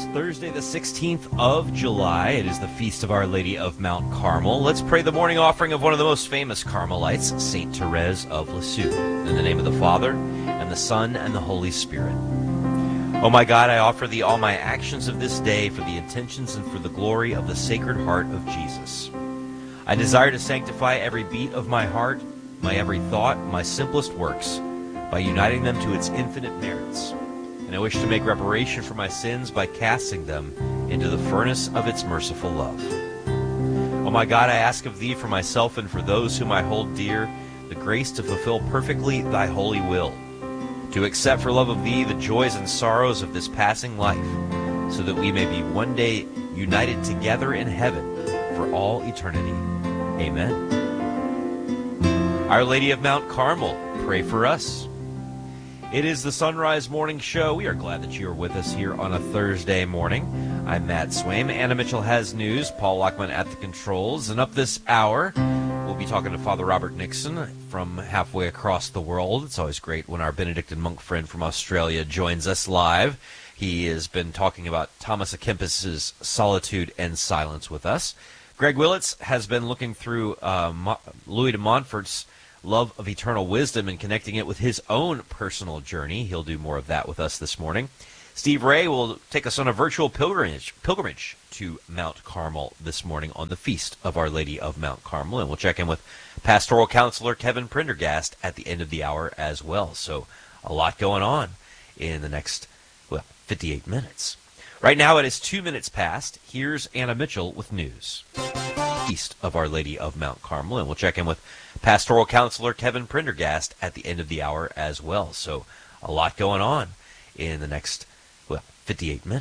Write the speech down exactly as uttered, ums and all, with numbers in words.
Thursday, the sixteenth of July. It is the Feast of Our Lady of Mount Carmel. Let's pray the morning offering of one of the most famous Carmelites, Saint Therese of Lisieux. In the name of the Father, and the Son, and the Holy Spirit. O my God, I offer thee all my actions of this day for the intentions and for the glory of the Sacred Heart of Jesus. I desire to sanctify every beat of my heart, my every thought, my simplest works, by uniting them to its infinite merits. And I wish to make reparation for my sins by casting them into the furnace of its merciful love. O my God, I ask of thee for myself and for those whom I hold dear, the grace to fulfill perfectly thy holy will, to accept for love of thee the joys and sorrows of this passing life, so that we may be one day united together in heaven for all eternity. Amen. Our Lady of Mount Carmel, pray for us. It is the Sunrise Morning Show. We are glad that you are with us here on a Thursday morning. I'm Matt Swaim. Anna Mitchell has news. Paul Lockman at the controls. And up this hour, we'll be talking to Father Robert Nixon from halfway across the world. It's always great when our Benedictine monk friend from Australia joins us live. He has been talking about Thomas à Kempis's Solitude and Silence with us. Greg Willits has been looking through uh, Mo- Louis de Montfort's Love of Eternal Wisdom and connecting it with his own personal journey. He'll do more of that with us this morning. Steve Ray will take us on a virtual pilgrimage pilgrimage to Mount Carmel this morning on the Feast of Our Lady of Mount Carmel. And we'll check in with pastoral counselor Kevin Prendergast at the end of the hour as well. So a lot going on in the next, well, fifty-eight minutes. Right now it is two minutes past. Here's Anna Mitchell with news. Feast of Our Lady of Mount Carmel. And we'll check in with pastoral counselor Kevin Prendergast at the end of the hour as well. So a lot going on in the next, well, fifty-eight minutes.